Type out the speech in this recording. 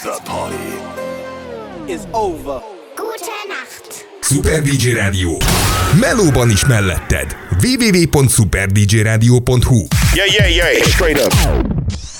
The party is over. Gute Nacht. Super DJ Rádió. Melóban is melletted. www.superdjradio.hu Yeah, straight up.